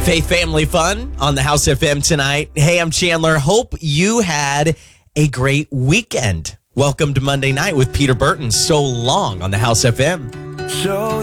Faith Family Fun on the House FM tonight. Hey, I'm Chandler. Hope you had a great weekend. Welcome to Monday Night with Peter Burton. So long on the House FM. So